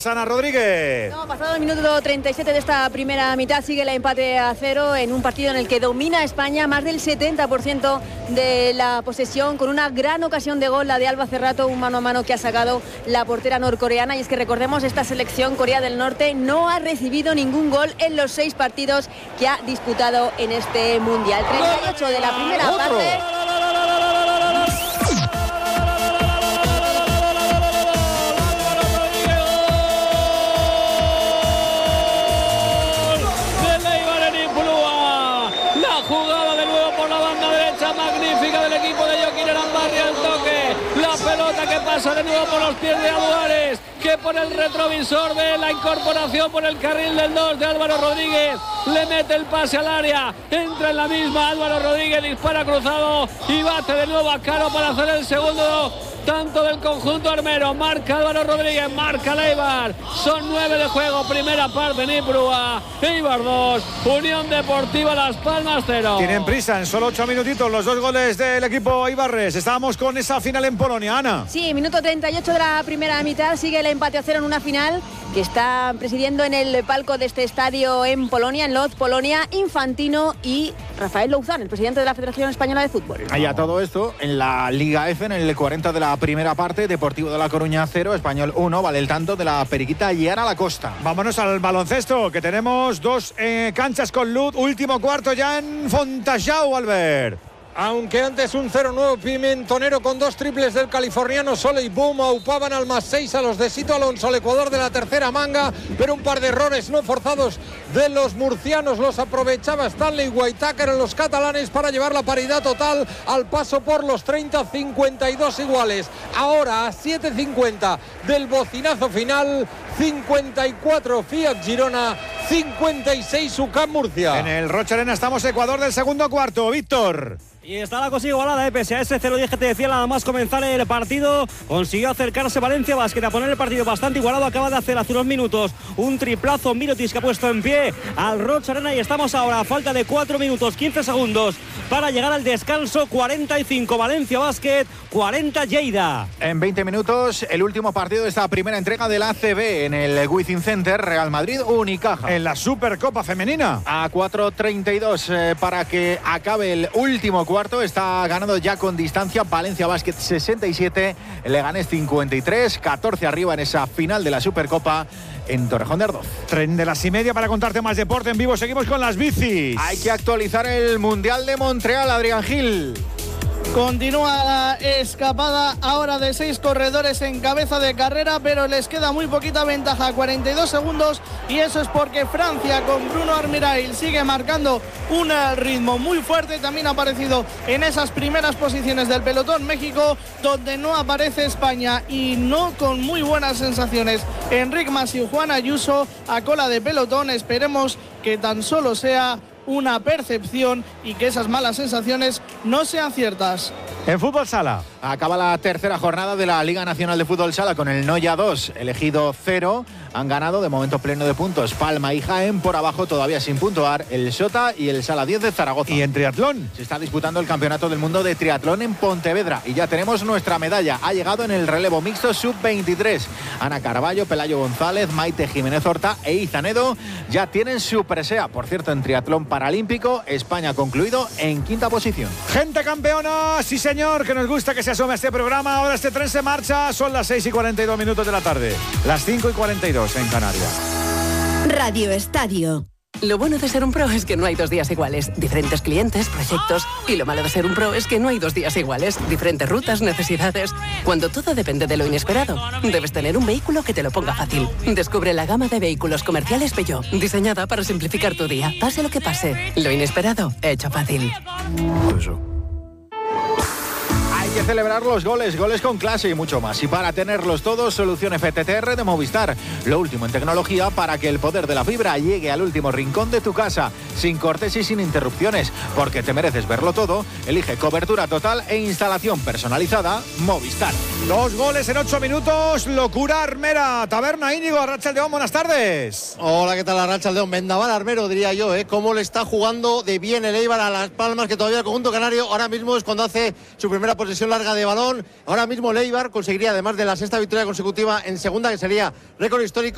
Ana Rodríguez. No, pasado el minuto 37 de esta primera mitad sigue el empate a 0 en un partido en el que domina España más del 70% de la posesión, con una gran ocasión de gol, la de Alba Cerrato, un mano a mano que ha sacado la portera norcoreana. Y es que recordemos, esta selección Corea del Norte no ha recibido ningún gol en los 6 partidos que ha disputado en este Mundial. 38 de la primera parte. Magnífica del equipo de Joaquín Arambarri al toque, la pelota que pasa de nuevo por los pies de Aduares, que por el retrovisor de la incorporación por el carril del 2 de Álvaro Rodríguez le mete el pase al área, entra en la misma Álvaro Rodríguez, dispara cruzado y bate de nuevo a Caro para hacer el segundo tanto del conjunto armero. Marca Álvaro Rodríguez, marca Eibar. Son 9 de juego, primera parte en Ipurúa. Eibar 2, Unión Deportiva Las Palmas 0. Tienen prisa, en solo 8 minutitos los 2 goles del equipo eibarres. Estábamos con esa final en Polonia, Ana. Sí, minuto 38 de la primera mitad, sigue el empate a 0 en una final que está presidiendo en el palco de este estadio en Polonia, en Lodz, Polonia, Infantino y Rafael Louzán, el presidente de la Federación Española de Fútbol. Ahí a todo esto, en la Liga F, en el 40 de la primera parte, Deportivo de La Coruña 0, Español 1, vale el tanto de la Periquita y Ara Lacosta. Vámonos al baloncesto, que tenemos 2 canchas con luz, último cuarto ya en Fontajau, Albert. Aunque antes un 0-9 pimentonero con 2 triples del californiano Sole y Boom aupaban al +6 a los de Sito Alonso, el Ecuador de la tercera manga, pero un par de errores no forzados de los murcianos los aprovechaba Stanley Whitaker en los catalanes para llevar la paridad total al paso por los 30, 52 iguales. Ahora a 7:50 del bocinazo final, 54 Fiat Girona, 56 UCAM Murcia. En el Rocha Arena estamos Ecuador del segundo cuarto, Víctor. Y está la cosa igualada, pese a ese 0-10 que te decía nada más comenzar el partido. Consiguió acercarse Valencia Basket a poner el partido bastante igualado. Acaba de hacer hace unos minutos un triplazo Mirotic que ha puesto en pie al Rocha Arena. Y estamos ahora a falta de 4 minutos 15 segundos para llegar al descanso. 45 Valencia Basket, 40 Lleida. En 20 minutos el último partido de esta primera entrega del ACB en el Wizzing Center. Real Madrid Unicaja en la Supercopa Femenina. A 4:32 para que acabe el último cuarto. Está ganando ya con distancia Valencia Basket 67, Leganés 53, 14 arriba en esa final de la Supercopa en Torrejón de Ardoz. Tren de las 1:30 para contarte más deporte en vivo. Seguimos con las bicis. Hay que actualizar el Mundial de Montreal, Adrián Gil. Continúa la escapada ahora de 6 corredores en cabeza de carrera, pero les queda muy poquita ventaja, 42 segundos, y eso es porque Francia con Bruno Armirail sigue marcando un ritmo muy fuerte. También ha aparecido en esas primeras posiciones del pelotón México, donde no aparece España y no con muy buenas sensaciones Enric Mas y Juan Ayuso a cola de pelotón. Esperemos que tan solo sea una percepción y que esas malas sensaciones no sean ciertas. En fútbol sala acaba la tercera jornada de la Liga Nacional de Fútbol Sala con el Noya 2, elegido 0. Han ganado de momento pleno de puntos Palma y Jaén. Por abajo todavía sin puntuar el Sota y el Sala 10 de Zaragoza. Y en triatlón se está disputando el Campeonato del Mundo de Triatlón en Pontevedra y ya tenemos nuestra medalla. Ha llegado en el relevo mixto sub-23. Ana Carballo, Pelayo González, Maite Jiménez Horta e Izanedo ya tienen su presea. Por cierto, en triatlón paralímpico, España ha concluido en 5ª posición. Gente campeona, sí señor, que nos gusta que se asome a este programa. Ahora este tren se marcha, son las 6:42 de la tarde, las 5:42 en Canarias. Radio Estadio. Lo bueno de ser un pro es que no hay 2 días iguales. Diferentes clientes, proyectos. Y lo malo de ser un pro es que no hay 2 días iguales. Diferentes rutas, necesidades. Cuando todo depende de lo inesperado, debes tener un vehículo que te lo ponga fácil. Descubre la gama de vehículos comerciales Peugeot, diseñada para simplificar tu día. Pase lo que pase, lo inesperado, hecho fácil. Hay que celebrar los goles con clase y mucho más. Y para tenerlos todos, solución FTTR de Movistar. Lo último en tecnología para que el poder de la fibra llegue al último rincón de tu casa, sin cortes y sin interrupciones. Porque te mereces verlo todo. Elige cobertura total e instalación personalizada Movistar. 2 goles en 8 minutos. Locura armera. Taberna Íñigo, Arratsaldeón, buenas tardes. Hola, ¿qué tal, Arratsaldeón? Vendaval armero, diría yo, ¿eh? Cómo le está jugando de bien el Eibar a Las Palmas, que todavía el conjunto canario ahora mismo es cuando hace su primera posesión larga de balón. Ahora mismo el Eibar conseguiría, además de la 6ª victoria consecutiva en segunda, que sería récord histórico,